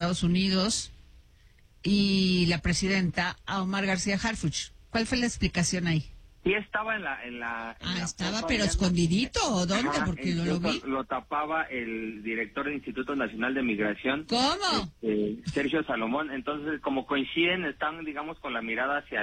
Estados Unidos y la presidenta a Omar García Harfuch. ¿Cuál fue la explicación ahí? Sí, estaba en la estaba, foto, pero escondidito, ¿o dónde? Ajá, Porque no lo vi. Lo tapaba el director del Instituto Nacional de Migración. ¿Cómo? Sergio Salomón. Entonces, como coinciden, están, digamos, con la mirada hacia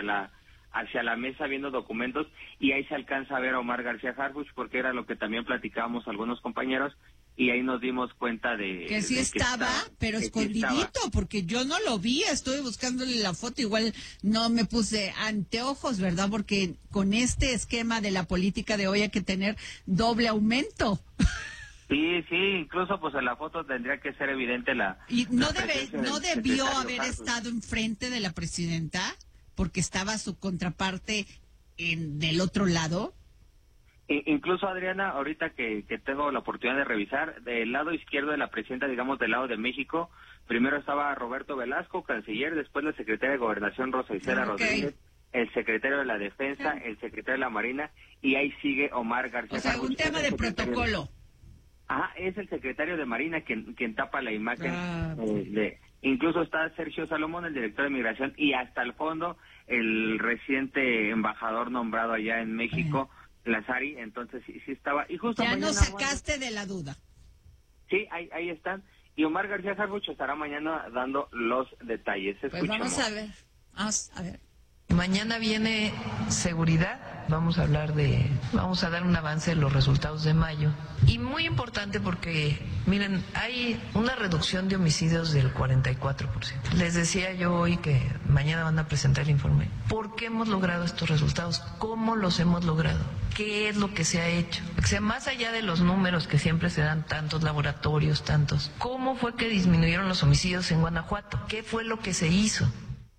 la mesa viendo documentos, y ahí se alcanza a ver a Omar García Harfuch, porque era lo que también platicábamos algunos compañeros, y ahí nos dimos cuenta de que sí de estaba, pero escondidito, sí estaba. porque yo no lo vi, estuve buscándole la foto, igual no me puse anteojos, ¿verdad? Porque con este esquema de la política de hoy hay que tener doble aumento. Sí, incluso pues en la foto tendría que ser evidente Y no presencia del debió secretario haber Harfuch. estado enfrente de la presidenta, porque estaba su contraparte del otro lado. Incluso, Adriana, ahorita que tengo la oportunidad de revisar, del lado izquierdo de la presidenta, digamos del lado de México, primero estaba Roberto Velasco, canciller, después la secretaria de Gobernación Rosa Isela Rodríguez, el secretario de la Defensa, el secretario de la Marina, y ahí sigue Omar García. O sea, Harfuch, un tema de protocolo. Ajá, es el secretario de Marina quien tapa la imagen. Incluso está Sergio Salomón, el director de Migración, y hasta el fondo el reciente embajador nombrado allá en México, Lazari. Entonces sí estaba. Y justo ya mañana, nos sacaste de la duda. Sí, ahí están. Y Omar García Harfuch estará mañana dando los detalles. Pues vamos a ver. Mañana viene seguridad, vamos a dar un avance de los resultados de mayo. Y muy importante porque, miren, hay una reducción de homicidios del 44%. Les decía yo hoy que mañana van a presentar el informe. ¿Por qué hemos logrado estos resultados? ¿Cómo los hemos logrado? ¿Qué es lo que se ha hecho? O sea, más allá de los números que siempre se dan, tantos laboratorios, ¿cómo fue que disminuyeron los homicidios en Guanajuato? ¿Qué fue lo que se hizo?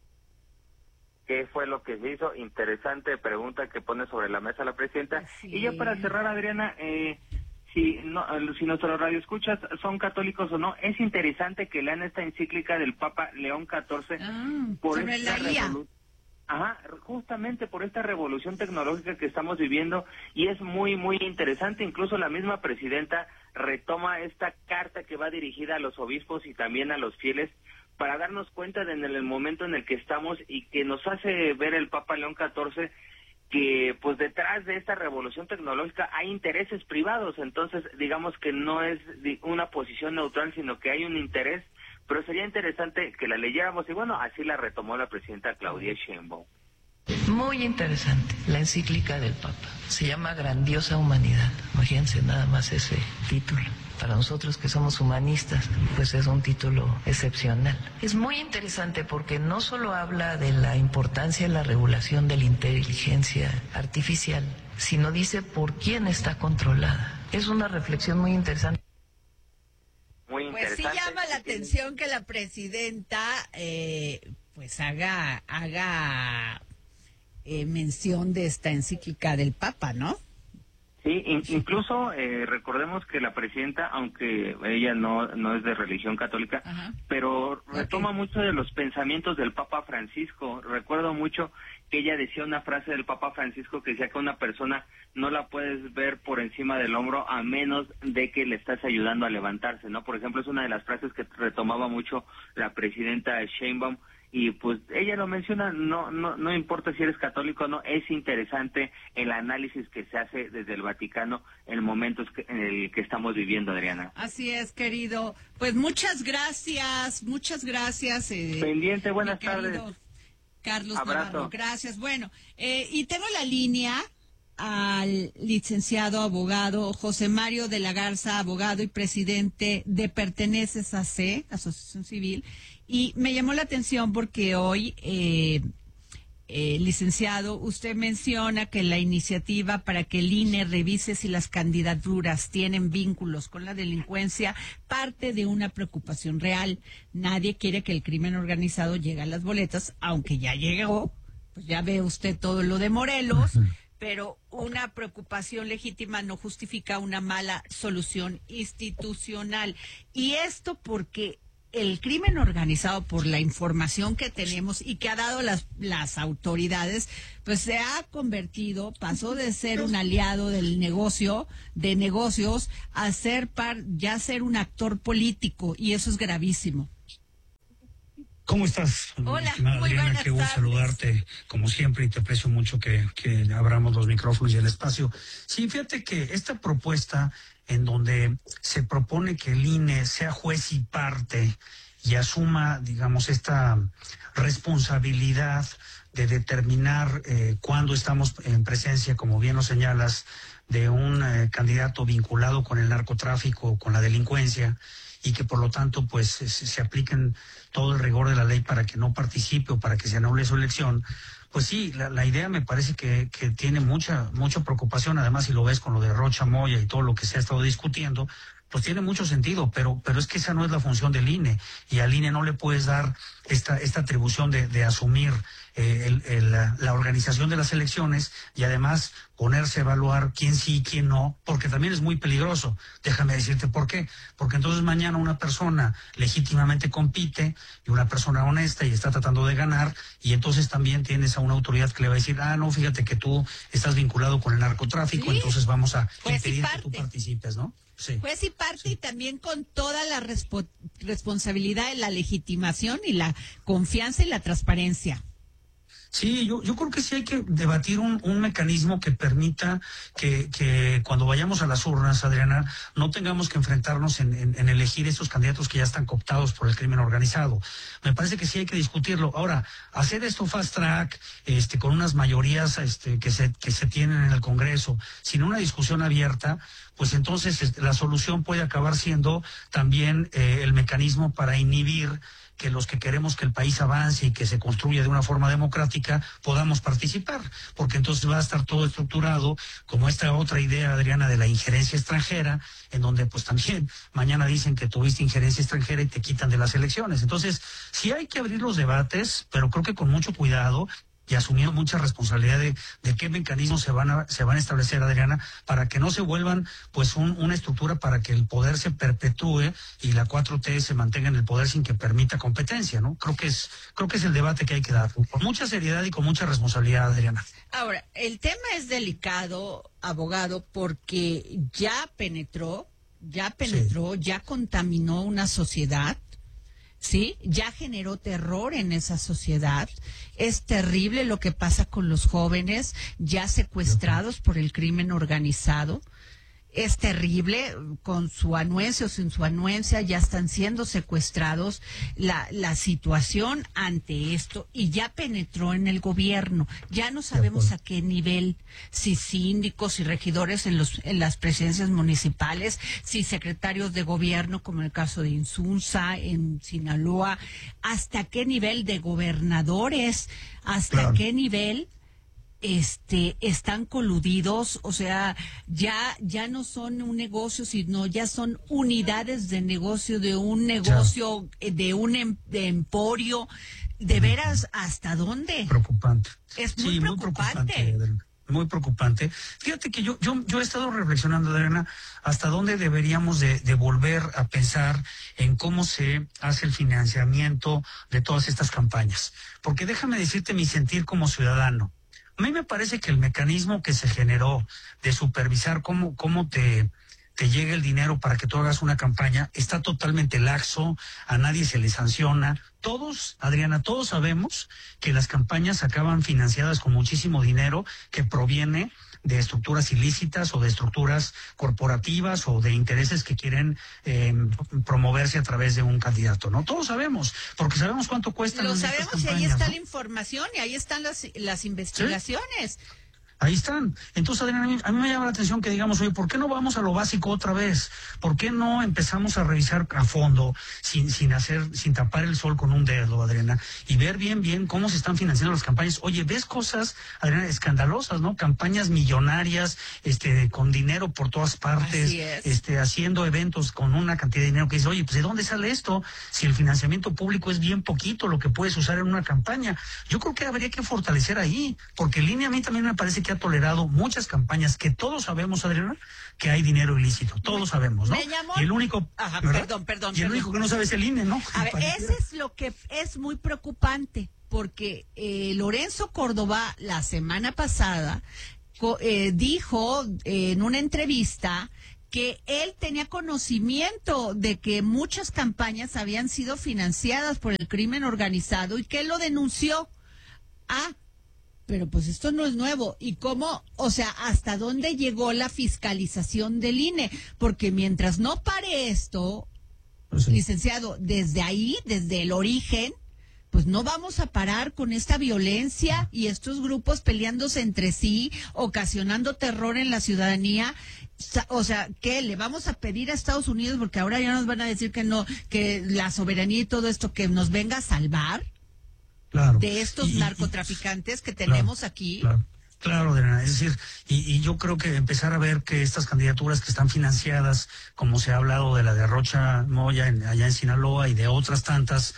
¿Qué fue lo que se hizo? Interesante pregunta que pone sobre la mesa la presidenta. Sí. Y ya para cerrar, Adriana, si nuestros radioescuchas son católicos o no, es interesante que lean esta encíclica del Papa León XIV por sobre esta la IA. Justamente por esta revolución tecnológica que estamos viviendo, y es muy, muy interesante. Incluso la misma presidenta retoma esta carta que va dirigida a los obispos y también a los fieles, para darnos cuenta de en el momento en el que estamos, y que nos hace ver el Papa León XIV que pues detrás de esta revolución tecnológica hay intereses privados. Entonces digamos que no es una posición neutral, sino que hay un interés, pero sería interesante que la leyéramos, y bueno, así la retomó la presidenta Claudia Sheinbaum. Muy interesante la encíclica del Papa, se llama Grandiosa Humanidad, imagínense nada más ese título. Para nosotros que somos humanistas, pues es un título excepcional. Es muy interesante porque no solo habla de la importancia de la regulación de la inteligencia artificial, sino dice por quién está controlada. Es una reflexión muy interesante. Muy pues sí llama la atención que la presidenta pues haga mención de esta encíclica del Papa, ¿no? Sí, incluso recordemos que la presidenta, aunque ella no es de religión católica, pero retoma mucho de los pensamientos del Papa Francisco. Recuerdo mucho que ella decía una frase del Papa Francisco que decía que una persona no la puedes ver por encima del hombro a menos de que le estás ayudando a levantarse, ¿no? Por ejemplo, es una de las frases que retomaba mucho la presidenta Sheinbaum. Y pues ella lo menciona, no importa si eres católico o no, es interesante el análisis que se hace desde el Vaticano en el momento en el que estamos viviendo, Adriana. Así es, querido. Pues muchas gracias. Pendiente, buenas tardes. Carlos Abrazo. Navarro, gracias. Bueno, y tengo la línea al licenciado abogado José Mario de la Garza, abogado y presidente de Perteneces AC, Asociación Civil, y me llamó la atención porque hoy, licenciado, usted menciona que la iniciativa para que el INE revise si las candidaturas tienen vínculos con la delincuencia parte de una preocupación real. Nadie quiere que el crimen organizado llegue a las boletas, aunque ya llegó, pues ya ve usted todo lo de Morelos, pero una preocupación legítima no justifica una mala solución institucional. Y esto porque el crimen organizado, por la información que tenemos y que ha dado las autoridades, pues se ha convertido, pasó de ser un aliado del negocio, de negocios, a ser ser un actor político, y eso es gravísimo. ¿Cómo estás? Hola, estimada muy Adriana, buenas qué gusto tardes. saludarte, como siempre, y te aprecio mucho que abramos los micrófonos y el espacio. Sí, fíjate que esta propuesta en donde se propone que el INE sea juez y parte y asuma, digamos, esta responsabilidad de determinar cuándo estamos en presencia, como bien lo señalas, de un candidato vinculado con el narcotráfico, con la delincuencia, y que por lo tanto pues se apliquen todo el rigor de la ley para que no participe o para que se anule su elección. Pues sí, la idea me parece que tiene mucha preocupación. Además, si lo ves con lo de Rocha Moya y todo lo que se ha estado discutiendo, pues tiene mucho sentido, pero es que esa no es la función del INE, y al INE no le puedes dar esta atribución de asumir la organización de las elecciones y además ponerse a evaluar quién sí y quién no, porque también es muy peligroso. Déjame decirte por qué. Porque entonces mañana una persona legítimamente compite y una persona honesta y está tratando de ganar, y entonces también tienes a una autoridad que le va a decir, no, fíjate que tú estás vinculado con el narcotráfico, Sí, entonces vamos a juez y impedir que parte. tú participes, ¿no? Sí. Juez y parte, Sí. y también con toda la responsabilidad de la legitimación y la confianza y la transparencia. Sí, yo creo que sí hay que debatir un mecanismo que permita que cuando vayamos a las urnas, Adriana, no tengamos que enfrentarnos en elegir esos candidatos que ya están cooptados por el crimen organizado. Me parece que sí hay que discutirlo. Ahora, hacer esto fast track, con unas mayorías que se tienen en el Congreso, sin una discusión abierta, pues entonces la solución puede acabar siendo también el mecanismo para inhibir que los que queremos que el país avance y que se construya de una forma democrática podamos participar, porque entonces va a estar todo estructurado como esta otra idea, Adriana, de la injerencia extranjera, en donde pues también mañana dicen que tuviste injerencia extranjera y te quitan de las elecciones. Entonces, sí hay que abrir los debates, pero creo que con mucho cuidado y asumiendo mucha responsabilidad de qué mecanismos se van a establecer, Adriana, para que no se vuelvan pues una estructura para que el poder se perpetúe y la 4T se mantenga en el poder sin que permita competencia, ¿no? Creo que es el debate que hay que dar, con mucha seriedad y con mucha responsabilidad, Adriana. Ahora, el tema es delicado, abogado, porque ya penetró, ya contaminó una sociedad. Sí, ya generó terror en esa sociedad. Es terrible lo que pasa con los jóvenes ya secuestrados por el crimen organizado. Es terrible, con su anuencia o sin su anuencia, ya están siendo secuestrados. La situación ante esto, y ya penetró en el gobierno. Ya no sabemos a qué nivel, si síndicos y regidores en las presidencias municipales, si secretarios de gobierno, como en el caso de Insunza, en Sinaloa, hasta qué nivel de gobernadores, hasta qué nivel están coludidos. O sea, ya no son un negocio, sino ya son unidades de negocio, de un negocio, de un emporio. De veras, ¿hasta dónde? Preocupante. Es muy preocupante. Muy preocupante. Fíjate que yo he estado reflexionando, Adriana, hasta dónde deberíamos de volver a pensar en cómo se hace el financiamiento de todas estas campañas. Porque déjame decirte mi sentir como ciudadano. A mí me parece que el mecanismo que se generó de supervisar cómo te llegue el dinero para que tú hagas una campaña está totalmente laxo, a nadie se le sanciona. Todos, Adriana, todos sabemos que las campañas acaban financiadas con muchísimo dinero que proviene de estructuras ilícitas o de estructuras corporativas o de intereses que quieren promoverse a través de un candidato, ¿no? Todos sabemos, porque sabemos cuánto cuestan. Lo estas sabemos, campañas, y ahí está, ¿no? la información, y ahí están las investigaciones. ¿Sí? Ahí están. Entonces, Adriana, a mí me llama la atención que digamos, oye, ¿por qué no vamos a lo básico otra vez? ¿Por qué no empezamos a revisar a fondo, sin tapar el sol con un dedo, Adriana, y ver bien cómo se están financiando las campañas? Oye, ves cosas, Adriana, escandalosas, ¿no? Campañas millonarias, con dinero por todas partes, Así es. haciendo eventos con una cantidad de dinero que dices, oye, pues ¿de dónde sale esto? Si el financiamiento público es bien poquito lo que puedes usar en una campaña. Yo creo que habría que fortalecer ahí, porque en línea a mí también me parece que ha tolerado muchas campañas que todos sabemos, Adriana, que hay dinero ilícito. Todos sabemos, ¿no? Me llamó... Y el único... Ajá, perdón. Y el único que no sabe es el INE, ¿no? A ver, ese es lo que es muy preocupante, porque Lorenzo Córdoba la semana pasada dijo en una entrevista que él tenía conocimiento de que muchas campañas habían sido financiadas por el crimen organizado y que él lo denunció. Pero pues esto no es nuevo. ¿Y cómo? O sea, ¿hasta dónde llegó la fiscalización del INE? Porque mientras no pare esto, sí, licenciado, desde ahí, desde el origen, pues no vamos a parar con esta violencia y estos grupos peleándose entre sí, ocasionando terror en la ciudadanía. O sea, ¿qué? ¿Le vamos a pedir a Estados Unidos? Porque ahora ya nos van a decir que no, que la soberanía y todo esto, que nos venga a salvar. Claro. De estos narcotraficantes que tenemos aquí. Claro, Adriana, es decir, y yo creo que empezar a ver que estas candidaturas que están financiadas, como se ha hablado de la de Rocha Moya allá en Sinaloa y de otras tantas,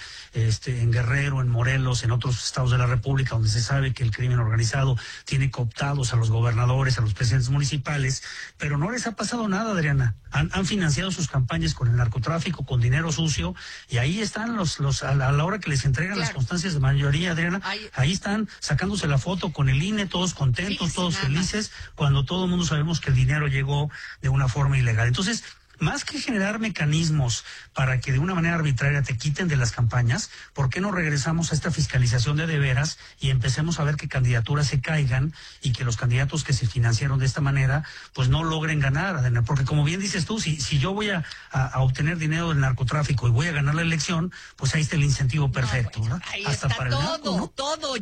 en Guerrero, en Morelos, en otros estados de la República, donde se sabe que el crimen organizado tiene cooptados a los gobernadores, a los presidentes municipales, pero no les ha pasado nada, Adriana. Han financiado sus campañas con el narcotráfico, con dinero sucio, y ahí están a la hora que les entregan las constancias de mayoría, Adriana, ahí están sacándose la foto con el INE, todos contentos, todos felices, cuando todo el mundo sabemos que el dinero llegó de una forma ilegal. Entonces, más que generar mecanismos para que de una manera arbitraria te quiten de las campañas, ¿por qué no regresamos a esta fiscalización de veras y empecemos a ver que candidaturas se caigan y que los candidatos que se financiaron de esta manera pues no logren ganar, Adriana? Porque como bien dices tú, si yo voy a obtener dinero del narcotráfico y voy a ganar la elección, pues ahí está el incentivo perfecto, ¿verdad? Ahí hasta está para todo,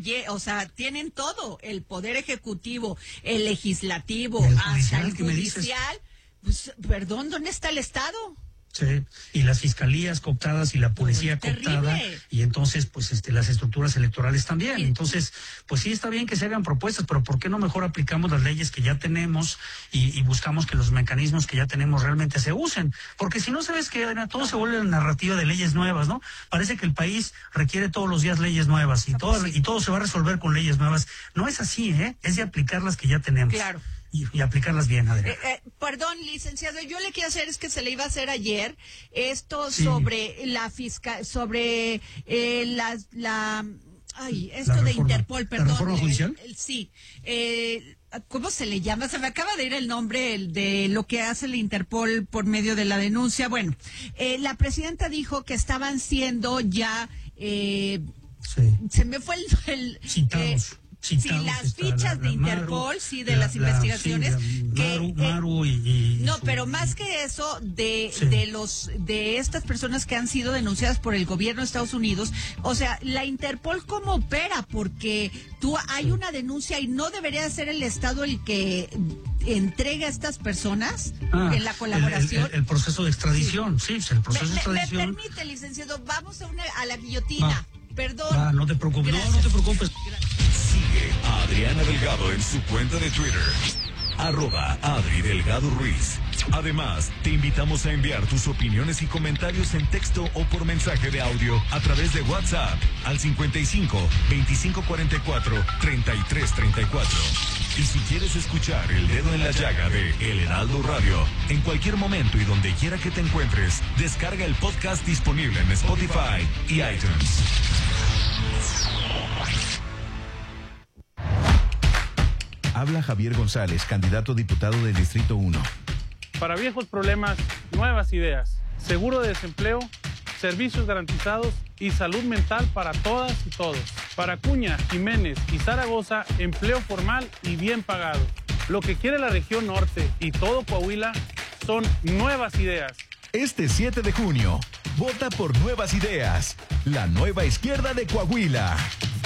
o sea, tienen todo, el poder ejecutivo, el legislativo, hasta el judicial. Pues, perdón, ¿dónde está el Estado? Sí, y las fiscalías cooptadas y la policía cooptada, y entonces pues las estructuras electorales también. Entonces, pues sí está bien que se hagan propuestas, pero ¿por qué no mejor aplicamos las leyes que ya tenemos y buscamos que los mecanismos que ya tenemos realmente se usen? Porque si no, sabes que todo se vuelve la narrativa de leyes nuevas, ¿no? Parece que el país requiere todos los días leyes nuevas y todo se va a resolver con leyes nuevas. No es así, es de aplicar las que ya tenemos. Claro. Y aplicarlas bien, Adriana. Perdón, licenciado, yo le quiero hacer, es que se le iba a hacer ayer, esto sobre la sobre de Interpol, perdón. ¿La reforma judicial? Sí. ¿Cómo se le llama? Se me acaba de ir el nombre de lo que hace el Interpol por medio de la denuncia. Bueno, la presidenta dijo que estaban siendo ya... se me fue el citados. Sí, las fichas de Interpol, Maru, de las investigaciones. Maru no, pero más que eso, de estas personas que han sido denunciadas por el gobierno de Estados Unidos, o sea, la Interpol ¿cómo opera? Porque hay una denuncia y no debería ser el Estado el que entrega a estas personas en la colaboración. El proceso de extradición, sí, el proceso de extradición. Me permite, licenciado, vamos a la guillotina. Perdón. No te preocupes. Gracias. No te preocupes. Sigue a Adriana Delgado en su cuenta de Twitter, @Adri Delgado Ruiz. Además, te invitamos a enviar tus opiniones y comentarios en texto o por mensaje de audio a través de WhatsApp al 55 2544 3334. Y si quieres escuchar El Dedo en la Llaga de El Heraldo Radio, en cualquier momento y donde quiera que te encuentres, descarga el podcast disponible en Spotify y iTunes. Habla Javier González, candidato a diputado del Distrito 1. Para viejos problemas, nuevas ideas. Seguro de desempleo, servicios garantizados y salud mental para todas y todos. Para Acuña, Jiménez y Zaragoza, empleo formal y bien pagado. Lo que quiere la región norte y todo Coahuila son nuevas ideas. Este 7 de junio, vota por Nuevas Ideas, la nueva izquierda de Coahuila.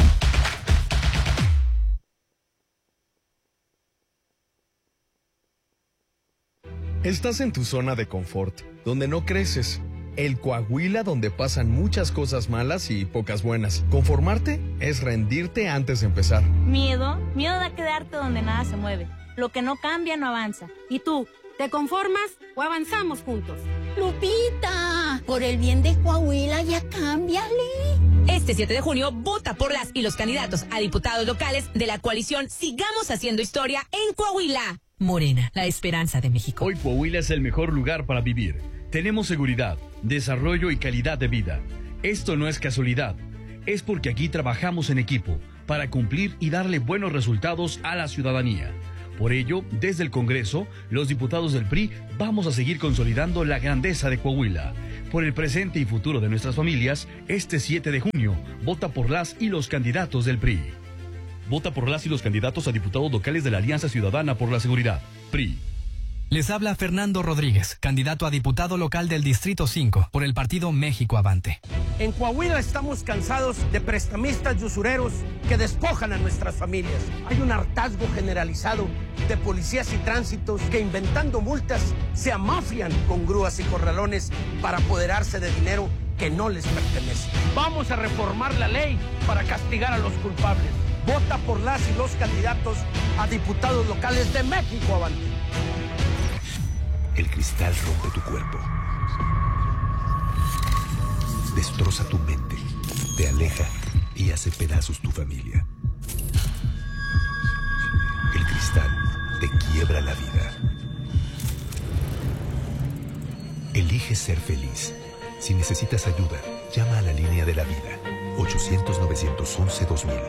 Estás en tu zona de confort, donde no creces. El Coahuila donde pasan muchas cosas malas y pocas buenas. Conformarte es rendirte antes de empezar. Miedo a quedarte donde nada se mueve. Lo que no cambia no avanza. ¿Y tú, te conformas o avanzamos juntos? Lupita, por el bien de Coahuila ya cámbiale. Este 7 de junio, vota por las y los candidatos a diputados locales de la coalición Sigamos Haciendo Historia en Coahuila. Morena, la esperanza de México. Hoy Coahuila es el mejor lugar para vivir. Tenemos seguridad, desarrollo y calidad de vida. Esto no es casualidad. Es porque aquí trabajamos en equipo para cumplir y darle buenos resultados a la ciudadanía. Por ello, desde el Congreso, los diputados del PRI vamos a seguir consolidando la grandeza de Coahuila. Por el presente y futuro de nuestras familias, este 7 de junio, vota por las y los candidatos del PRI. Vota por las y los candidatos a diputados locales de la Alianza Ciudadana por la Seguridad, PRI. Les habla Fernando Rodríguez, candidato a diputado local del Distrito 5 por el partido México Avante. En Coahuila estamos cansados de prestamistas y usureros que despojan a nuestras familias. Hay un hartazgo generalizado de policías y tránsitos que, inventando multas, se amafian con grúas y corralones para apoderarse de dinero que no les pertenece. Vamos a reformar la ley para castigar a los culpables. Vota por las y los candidatos a diputados locales de México Avante. El cristal rompe tu cuerpo, destroza tu mente, te aleja y hace pedazos tu familia. El cristal te quiebra la vida. Elige ser feliz. Si necesitas ayuda, llama a la línea de la vida, 800-911-2000.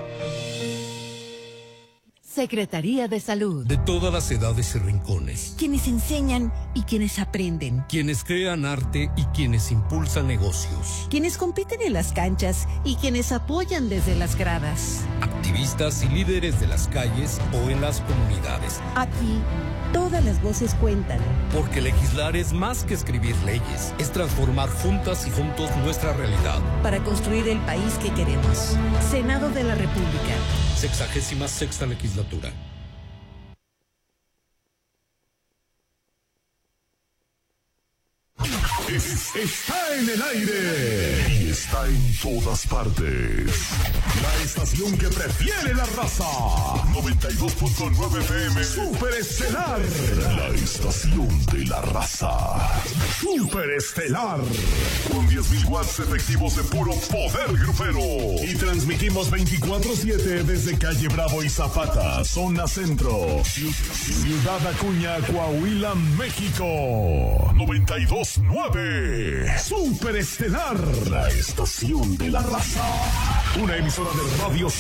Secretaría de Salud. De todas las edades y rincones. Quienes enseñan y quienes aprenden. Quienes crean arte y quienes impulsan negocios. Quienes compiten en las canchas y quienes apoyan desde las gradas. Activistas y líderes de las calles o en las comunidades. Aquí, todas las voces cuentan. Porque legislar es más que escribir leyes. Es transformar juntas y juntos nuestra realidad. Para construir el país que queremos. Senado de la República. 66ª legislatura. Está en el aire y está en todas partes. La estación que prefiere la raza. 92.9 FM Super Estelar. La estación de la raza. Super Estelar. Con 10.000 watts efectivos de puro poder grupero. Y transmitimos 24/7 desde Calle Bravo y Zapata, zona centro. Ciudad Acuña, Coahuila, México. 92.9 Super Estelar, la estación de la raza. Una emisora de Radio